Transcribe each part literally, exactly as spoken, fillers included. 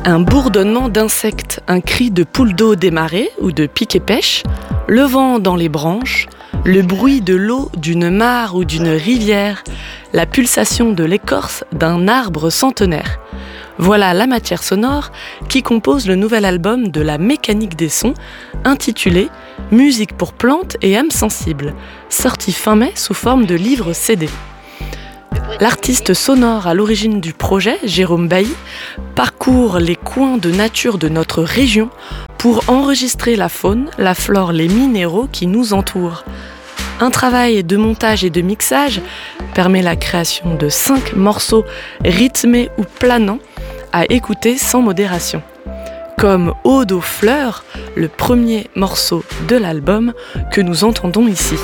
Un bourdonnement d'insectes, un cri de poule d'eau démarrée ou de pique-et-pêche, le vent dans les branches, le bruit de l'eau d'une mare ou d'une rivière, la pulsation de l'écorce d'un arbre centenaire. Voilà la matière sonore qui compose le nouvel album de la Mécanique des Sons, intitulé « Musique pour plantes et âmes sensibles », sorti fin mai sous forme de livre C D. L'artiste sonore à l'origine du projet, Jérôme Bailly, parcourt les coins de nature de notre région pour enregistrer la faune, la flore, les minéraux qui nous entourent. Un travail de montage et de mixage permet la création de cinq morceaux rythmés ou planants à écouter sans modération. Comme Ode aux fleurs, le premier morceau de l'album que nous entendons ici.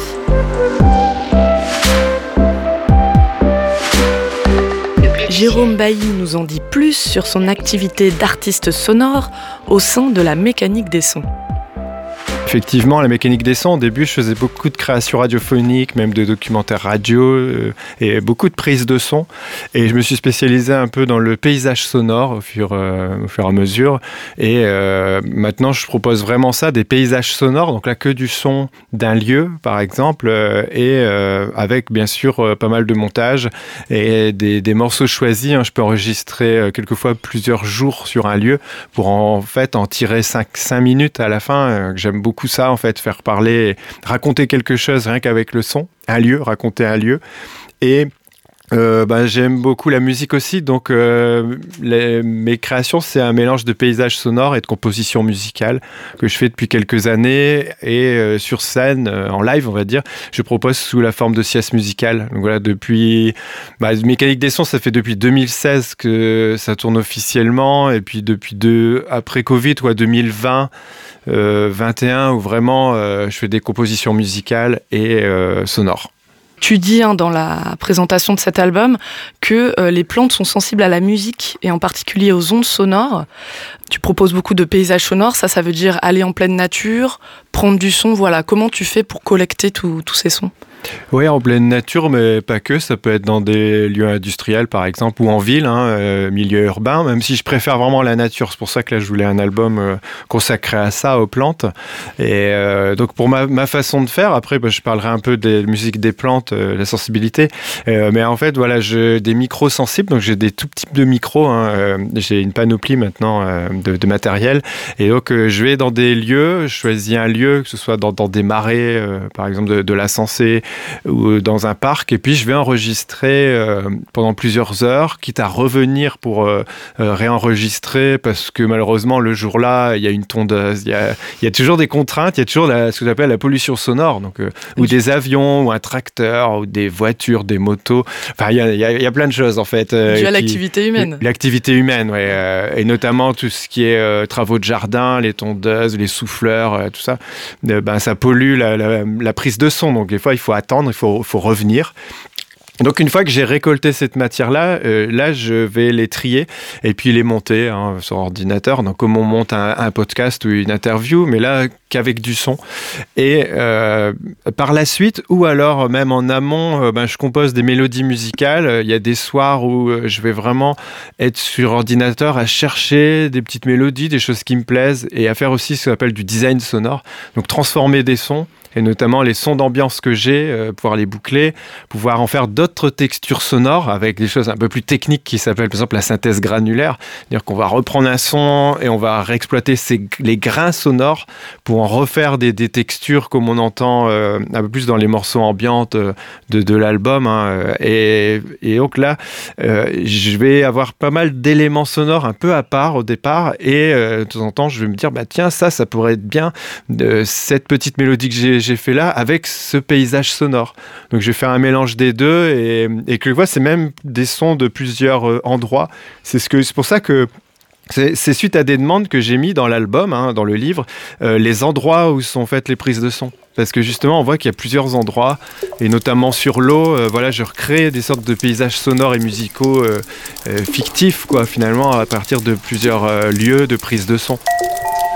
Jérôme Bailly nous en dit plus sur son activité d'artiste sonore au sein de la Mécanique des Sons. Effectivement, la Mécanique des Sons, au début, je faisais beaucoup de créations radiophoniques, même de documentaires radio, euh, et beaucoup de prises de son. Et je me suis spécialisé un peu dans le paysage sonore au fur, euh, au fur et à mesure. Et euh, maintenant, je propose vraiment ça, des paysages sonores, donc là, que du son d'un lieu, par exemple, euh, et euh, avec, bien sûr, euh, pas mal de montage et des, des morceaux choisis. Hein, je peux enregistrer euh, quelquefois plusieurs jours sur un lieu pour en fait en tirer cinq minutes à la fin, euh, que j'aime beaucoup. Ça, en fait, faire parler, raconter quelque chose rien qu'avec le son, un lieu, raconter un lieu. Et euh, bah, j'aime beaucoup la musique aussi, donc euh, les, mes créations, c'est un mélange de paysages sonores et de composition musicale que je fais depuis quelques années. Et euh, sur scène, euh, en live, on va dire, je propose sous la forme de sieste musicale. Donc voilà, depuis bah, Mécanique des Sons, ça fait depuis deux mille seize que ça tourne officiellement, et puis depuis deux, après Covid, ouais, deux mille vingt, euh, vingt et un, où vraiment euh, je fais des compositions musicales et euh, sonores. Tu dis hein, dans la présentation de cet album que euh, les plantes sont sensibles à la musique et en particulier aux ondes sonores. Tu proposes beaucoup de paysages sonores, ça, ça veut dire aller en pleine nature, prendre du son. Voilà, comment tu fais pour collecter tous ces sons ? Oui, en pleine nature, mais pas que. Ça peut être dans des lieux industriels, par exemple, ou en ville, hein, euh, milieu urbain, même si je préfère vraiment la nature. C'est pour ça que là, je voulais un album euh, consacré à ça, aux plantes. Et euh, donc, pour ma, ma façon de faire, après, bah, je parlerai un peu des musiques des plantes, euh, la sensibilité. Euh, mais en fait, voilà, j'ai des micros sensibles. Donc, j'ai des tout types de micros. Hein, euh, j'ai une panoplie maintenant euh, de, de matériel. Et donc, euh, je vais dans des lieux. Je choisis un lieu, que ce soit dans, dans des marais, euh, par exemple, de, de la Sensée, ou dans un parc, et puis je vais enregistrer euh, pendant plusieurs heures, quitte à revenir pour euh, euh, réenregistrer, parce que malheureusement le jour-là il y a une tondeuse, il y a, il y a toujours des contraintes, il y a toujours la, ce que j'appelle la pollution sonore, donc, euh, ou des avions, ou un tracteur, ou des voitures, des motos, enfin il y a, il y a, il y a plein de choses en fait. Euh, Dû à l'activité humaine. L'activité humaine, ouais, euh, et notamment tout ce qui est euh, travaux de jardin, les tondeuses, les souffleurs, euh, tout ça, euh, ben, ça pollue la, la, la prise de son, donc des fois il faut attendre, il faut, faut revenir. Donc une fois que j'ai récolté cette matière-là, euh, là je vais les trier et puis les monter hein, sur ordinateur. Donc comme on monte un, un podcast ou une interview, mais là qu'avec du son. Et euh, par la suite, ou alors même en amont, euh, ben, je compose des mélodies musicales. Il y a des soirs où euh, je vais vraiment être sur ordinateur à chercher des petites mélodies, des choses qui me plaisent, et à faire aussi ce qu'on appelle du design sonore. Donc transformer des sons, et notamment les sons d'ambiance que j'ai, euh, pouvoir les boucler, pouvoir en faire d'autres textures sonores avec des choses un peu plus techniques qui s'appellent par exemple la synthèse granulaire. C'est-à-dire qu'on va reprendre un son et on va réexploiter ces, les grains sonores pour en refaire des, des textures comme on entend euh, un peu plus dans les morceaux ambiantes euh, de, de l'album. Hein, et, et donc là, euh, je vais avoir pas mal d'éléments sonores un peu à part au départ, et euh, de temps en temps, je vais me dire, bah tiens, ça, ça pourrait être bien, euh, cette petite mélodie que j'ai j'ai fait là avec ce paysage sonore. Donc je vais faire un mélange des deux, et, et que je vois, c'est même des sons de plusieurs euh, endroits. C'est, ce que, c'est pour ça que c'est, c'est suite à des demandes que j'ai mis dans l'album, hein, dans le livre, euh, les endroits où sont faites les prises de son. Parce que justement, on voit qu'il y a plusieurs endroits, et notamment sur l'eau, euh, voilà, je recrée des sortes de paysages sonores et musicaux euh, euh, fictifs, quoi, finalement, à partir de plusieurs euh, lieux de prise de son.